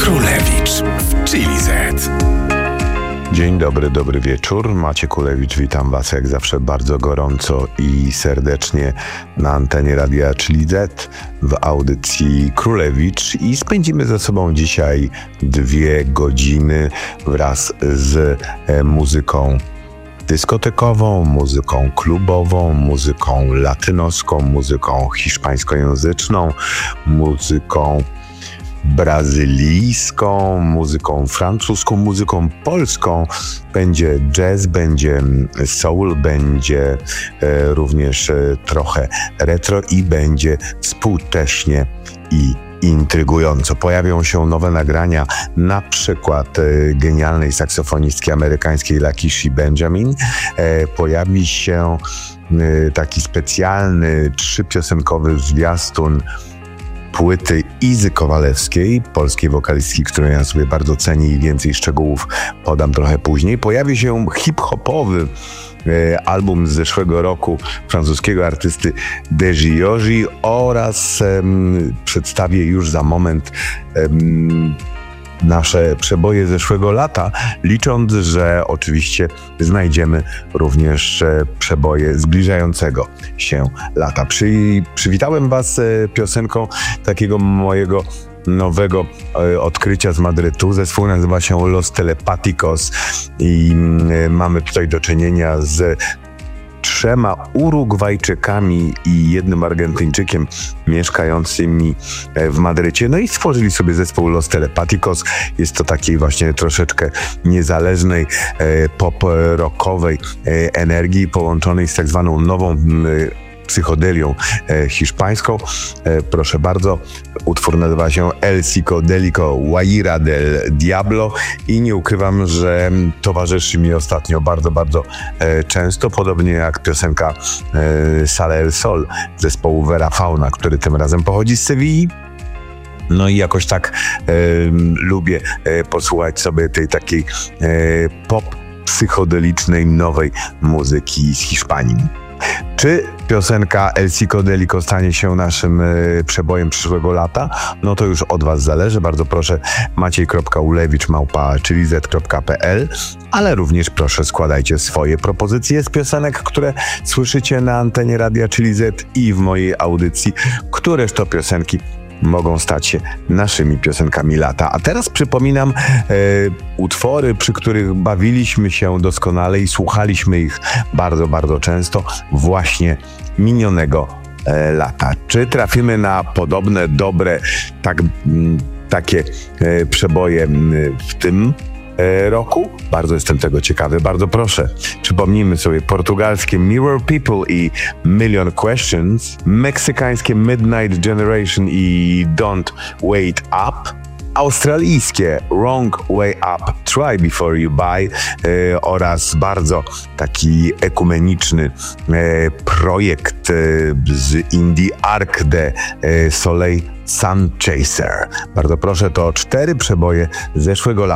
Królewicz w Chili Z. Dzień dobry, dobry wieczór. Maciek Kulewicz, witam Was jak zawsze bardzo gorąco i serdecznie na antenie Radia Chili Z w audycji Królewicz i spędzimy ze sobą dzisiaj 2 godziny wraz z muzyką dyskotekową, muzyką klubową, muzyką latynoską, muzyką hiszpańskojęzyczną, muzyką brazylijską, muzyką francuską, muzyką polską. Będzie jazz, będzie soul, będzie również trochę retro i będzie współcześnie i intrygująco. Pojawią się nowe nagrania, na przykład genialnej saksofonistki amerykańskiej Lakishi Benjamin. Pojawi się taki specjalny 3-piosenkowy zwiastun płyty Izy Kowalewskiej, polskiej wokalistki, którą ja sobie bardzo cenię i więcej szczegółów podam trochę później. Pojawi się hip-hopowy album z zeszłego roku francuskiego artysty Deji Yoji oraz przedstawię już za moment nasze przeboje zeszłego lata, licząc, że oczywiście znajdziemy również przeboje zbliżającego się lata. Przywitałem Was piosenką takiego mojego nowego odkrycia z Madrytu. Zespół nazywa się Los Telepaticos i mamy tutaj do czynienia z 3 Urugwajczykami i 1 Argentyńczykiem mieszkającymi w Madrycie. No i stworzyli sobie zespół Los Telepaticos. Jest to takiej właśnie troszeczkę niezależnej, pop-rockowej energii połączonej z tak zwaną nową psychodelią hiszpańską. Proszę bardzo, utwór nazywa się El Psicodélico Guajira del Diablo i nie ukrywam, że towarzyszy mi ostatnio bardzo, bardzo często, podobnie jak piosenka Sale el Sol zespołu Vera Fauna, który tym razem pochodzi z Sewilli. No i jakoś tak lubię posłuchać sobie tej takiej pop-psychodelicznej nowej muzyki z Hiszpanii. Czy piosenka El Psicodélico stanie się naszym przebojem przyszłego lata? No to już od Was zależy. Bardzo proszę, maciej.ulewicz@chiliz.pl, ale również proszę składajcie swoje propozycje z piosenek, które słyszycie na antenie Radia Chili Z i w mojej audycji, któreż to piosenki mogą stać się naszymi piosenkami lata. A teraz przypominam utwory, przy których bawiliśmy się doskonale i słuchaliśmy ich bardzo, bardzo często właśnie minionego lata. Czy trafimy na podobne, dobre, takie przeboje w tym roku? Bardzo jestem tego ciekawy, bardzo proszę. Przypomnijmy sobie portugalskie Mirror People i Million Questions, meksykańskie Midnight Generation i Don't Wait Up, australijskie Wrong Way Up, Try Before You Buy oraz bardzo taki ekumeniczny projekt z Indii Arc de Soleil Sun Chaser. Bardzo proszę, to 4 przeboje zeszłego lata.